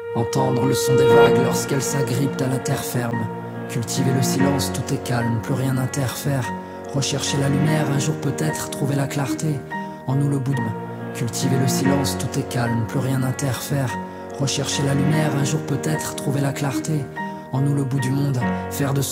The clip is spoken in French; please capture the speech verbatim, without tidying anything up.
Entendre le son des vagues lorsqu'elles s'agrippent à la terre ferme. Cultiver le silence, tout est calme, plus rien n'interfère. Rechercher la lumière, un jour peut-être trouver la clarté. En nous le bouddhisme. Cultiver le silence, tout est calme, plus rien n'interfère. Rechercher la lumière, un jour peut-être trouver la clarté. En nous le bout du monde, faire de